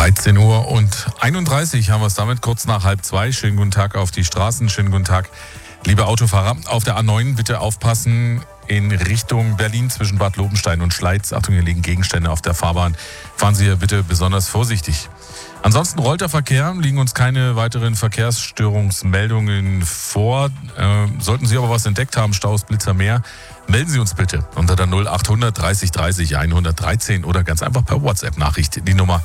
13 Uhr und 31 haben wir es damit, kurz nach 1:30. Schönen guten Tag auf die Straßen, schönen guten Tag, liebe Autofahrer. Auf der A9 bitte aufpassen in Richtung Berlin zwischen Bad Lobenstein und Schleiz. Achtung, hier liegen Gegenstände auf der Fahrbahn. Fahren Sie hier bitte besonders vorsichtig. Ansonsten rollt der Verkehr, liegen uns keine weiteren Verkehrsstörungsmeldungen vor. Sollten Sie aber was entdeckt haben, Staus, Blitzer, mehr, melden Sie uns bitte unter der 0800 30 30 113 oder ganz einfach per WhatsApp-Nachricht die Nummer